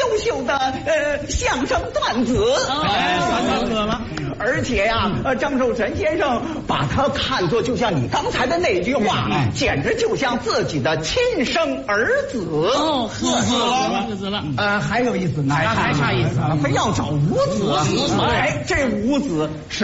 优秀的相声段子。 段子了。 而且呀，张寿臣先生把他看作就像你刚才的那句话，简直就像自己的亲生儿子。 哦，贺死了。 还有一子， 还差一子， 非要找五子。哎，这五子是